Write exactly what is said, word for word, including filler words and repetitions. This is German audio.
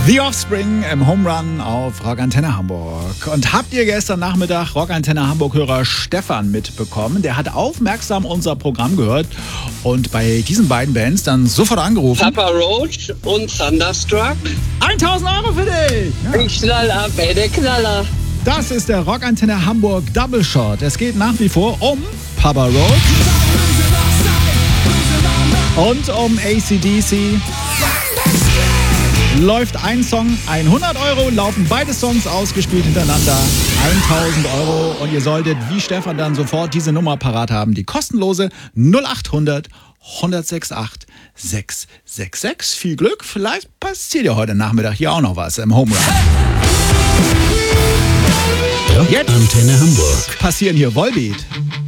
The Offspring im Home Run auf Rock Antenne Hamburg. Und habt ihr gestern Nachmittag Rock Antenne Hamburg-Hörer Stefan mitbekommen? Der hat aufmerksam unser Programm gehört und bei diesen beiden Bands dann sofort angerufen. Papa Roach und Thunderstruck. tausend Euro für dich! Ja. Ich knall ab, ey, der Knaller. Das ist der Rock Antenne Hamburg Double Shot. Es geht nach wie vor um Papa Roach und um A C D C. Läuft ein Song, hundert Euro, laufen beide Songs ausgespielt hintereinander, tausend Euro. Und ihr solltet, wie Stefan, dann sofort diese Nummer parat haben. Die kostenlose null acht hundert, hundertsechsundachtzig, sechs sechs sechs. Viel Glück, vielleicht passiert ja heute Nachmittag hier auch noch was im Home Run. Rock Antenne Hamburg. Passieren hier Volbeat.